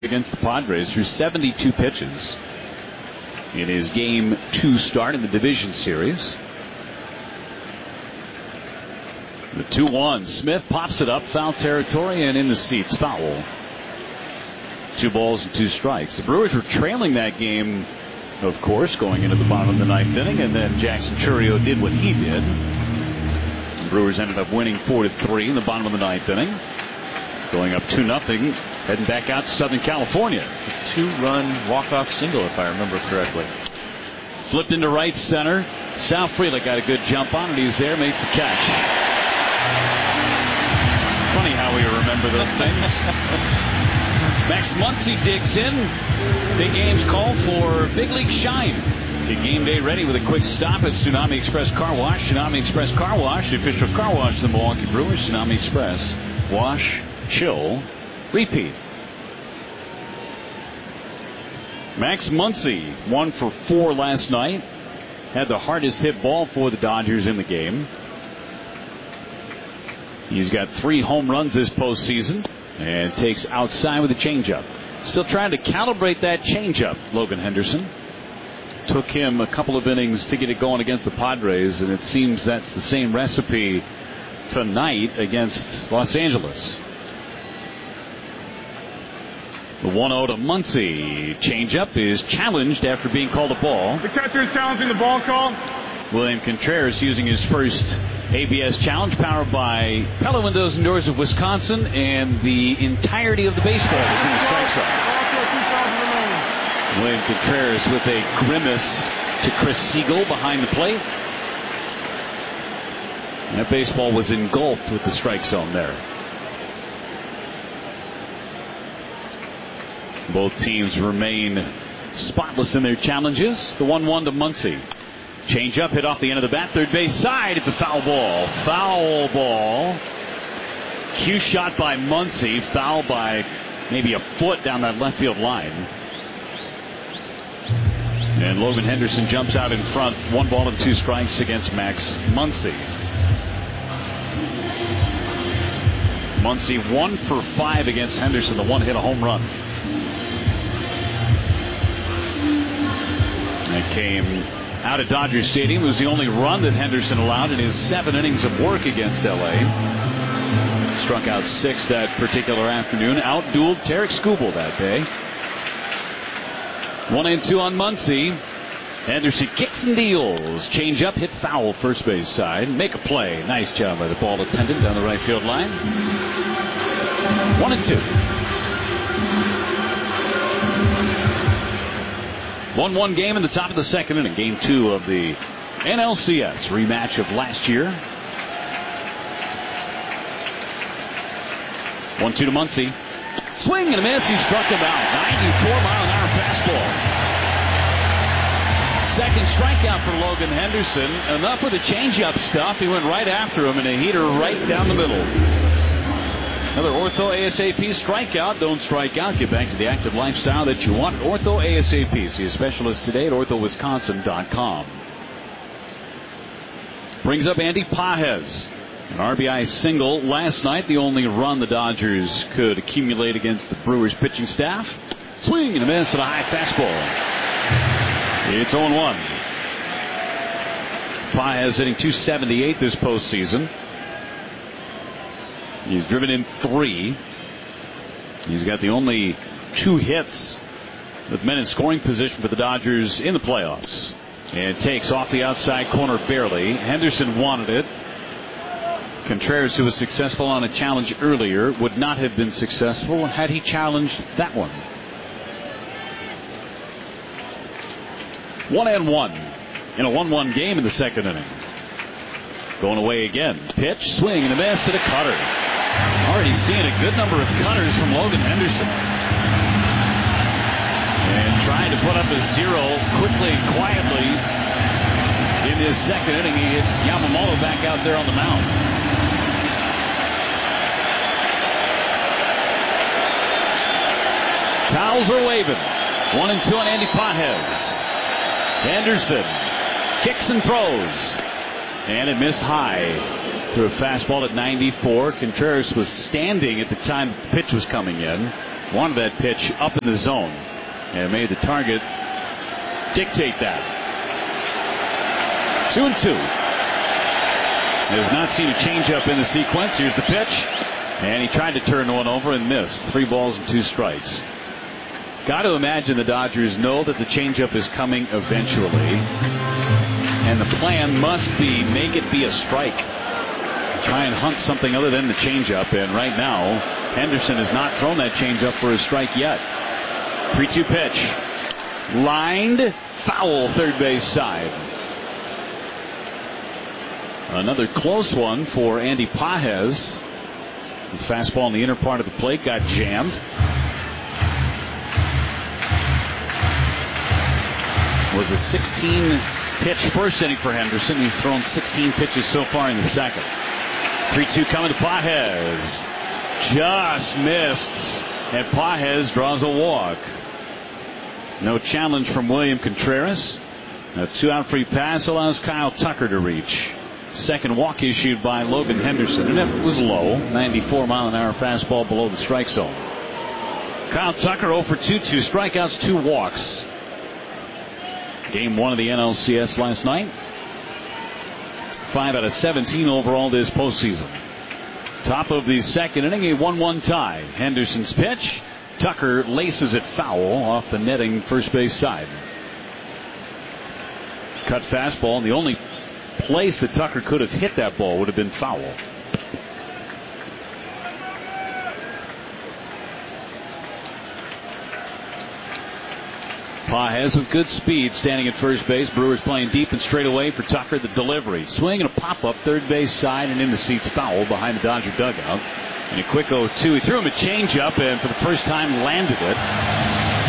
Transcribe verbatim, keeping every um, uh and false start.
against the Padres through seventy-two pitches in his game two start in the division series. The two one. Smith pops it up, foul territory, and in the seats, foul. Two balls and two strikes. The Brewers were trailing that game, of course, going into the bottom of the ninth inning, and then Jackson Chourio did what he did. The Brewers ended up winning four to three in the bottom of the ninth inning, going up two nothing, heading back out to Southern California. A two-run walk-off single, if I remember correctly. Flipped into right center. Sal Frelick got a good jump on it. He's there, makes the catch. Funny how we remember those things. Max Muncy digs in. Big game's called for Big League Shine. Get game day ready with a quick stop at Tsunami Express Car Wash. Tsunami Express Car Wash, the official car wash of the Milwaukee Brewers. Tsunami Express. Wash, chill, repeat. Max Muncy, one for four last night. Had the hardest hit ball for the Dodgers in the game. He's got three home runs this postseason and takes outside with a changeup. Still trying to calibrate that changeup, Logan Henderson. Took him a couple of innings to get it going against the Padres, and it seems that's the same recipe tonight against Los Angeles. The one oh to Muncy. Changeup is challenged after being called a ball. The catcher is challenging the ball call. William Contreras using his first A B S challenge, powered by Pella Windows and Doors of Wisconsin, and the entirety of the baseball is in the strike zone. William Contreras with a grimace to Chris Siegel behind the plate. And that baseball was engulfed with the strike zone there. Both teams remain spotless in their challenges. The one one to Muncy. Change up, hit off the end of the bat, third base side. It's a foul ball. Foul ball. Cue shot by Muncy. Foul by maybe a foot down that left field line. And Logan Henderson jumps out in front. One ball and two strikes against Max Muncy. Muncy one for five against Henderson. The one hit a home run. That came out at Dodger Stadium. It was the only run that Henderson allowed in his seven innings of work against L A. Struck out six that particular afternoon. Outdueled Tarek Skubal that day. One and two on Muncy. Henderson kicks and deals. Change up, hit foul first base side. Make a play. Nice job by the ball attendant down the right field line. One and two. one one game in the top of the second inning. Game two of the N L C S rematch of last year. one two to Muncy. Swing and a miss. He struck him out. ninety-four mile an hour fastball. Second strikeout for Logan Henderson. Enough with the changeup stuff. He went right after him, and a heater right down the middle. Another Ortho ASAP strikeout. Don't strike out. Get back to the active lifestyle that you want. Ortho ASAP. See a specialist today at ortho wisconsin dot com. Brings up Andy Pages. An R B I single last night. The only run the Dodgers could accumulate against the Brewers pitching staff. Swing and a miss and a high fastball. It's oh one. Pages hitting two seventy-eight this postseason. He's driven in three. He's got the only two hits with men in scoring position for the Dodgers in the playoffs. And takes off the outside corner barely. Henderson wanted it. Contreras, who was successful on a challenge earlier, would not have been successful had he challenged that one. One and one in a one one game in the second inning. Going away again. Pitch, swing, and a miss to the cutter. Already seeing a good number of cutters from Logan Henderson. And trying to put up a zero quickly and quietly in his second inning. He hit Yamamoto back out there on the mound. Towels are waving. One and two on Andy Pages. Henderson kicks and throws. And it missed high. Threw a fastball at ninety-four. Contreras was standing at the time the pitch was coming in. wanted that pitch up in the zone and made the target dictate that. Two and two. Has not seen a changeup in the sequence. Here's the pitch. And he tried to turn one over and missed. Three balls and two strikes. Got to imagine the Dodgers know that the changeup is coming eventually. And the plan must be make it be a strike. Try and hunt something other than the changeup. And right now, Henderson has not thrown that changeup for a strike yet. three two pitch. Lined. Foul third base side. Another close one for Andy Pages. The fastball in the inner part of the plate got jammed. Was a sixteen pitch first inning for Henderson. He's thrown sixteen pitches so far in the second. three two coming to Pages. Just missed. And Pages draws a walk. No challenge from William Contreras. A two-out free pass allows Kyle Tucker to reach. Second walk issued by Logan Henderson, and it was low. ninety-four mile an hour fastball below the strike zone. Kyle Tucker oh for two, two strikeouts, two walks. Game one of the N L C S last night. Five out of seventeen overall this postseason. Top of the second inning, a one one tie. Henderson's pitch. Tucker laces it foul off the netting first base side. Cut fastball, and the only place that Tucker could have hit that ball would have been foul. Pages with good speed standing at first base. Brewers playing deep and straight away for Tucker. The delivery. Swing and a pop-up third base side and in the seats foul behind the Dodger dugout. And a quick oh two. He threw him a changeup and for the first time landed it.